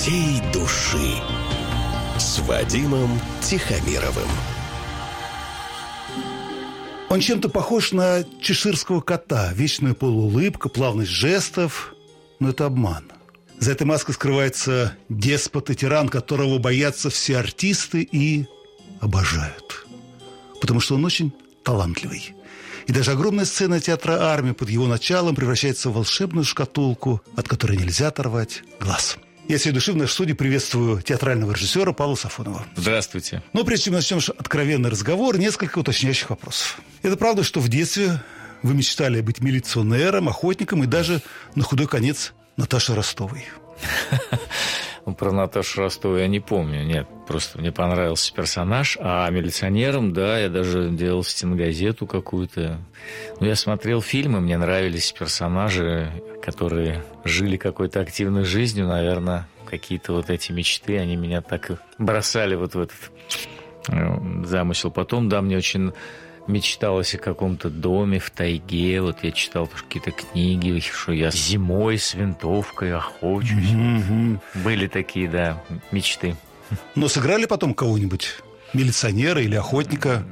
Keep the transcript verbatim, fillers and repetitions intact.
всей души с Вадимом Тихомировым. Он чем-то похож на чеширского кота. Вечная полуулыбка, плавность жестов. Но это обман. За этой маской скрывается деспот и тиран, которого боятся все артисты и обожают. Потому что он очень талантливый. И даже огромная сцена театра «Армия» под его началом превращается в волшебную шкатулку, от которой нельзя оторвать глаз. Я всей души в нашей студии приветствую театрального режиссера Павла Сафонова. Здравствуйте. Но прежде чем начнем откровенный разговор, несколько уточняющих вопросов. Это правда, что в детстве вы мечтали быть милиционером, охотником и даже, на худой конец, Наташей Ростовой? Про Наташу Ростову я не помню. Нет, просто мне понравился персонаж. А милиционером, да, я даже делал стенгазету какую-то. Ну, я смотрел фильмы, мне нравились персонажи, которые жили какой-то активной жизнью. Наверное, какие-то вот эти мечты, они меня так и бросали вот в этот замысел. Потом, да, мне очень мечталось о каком-то доме в тайге. Вот я читал какие-то книги, что я зимой с винтовкой охочусь. Mm-hmm. Были такие, да, мечты. Но сыграли потом кого-нибудь? Милиционера или охотника?